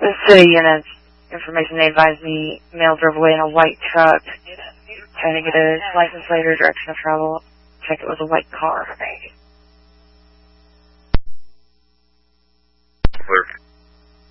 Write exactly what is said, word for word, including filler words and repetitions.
City units. Information, they advised me male drove away in a white truck. Trying to get a license plate or direction of travel. Check it was a white car.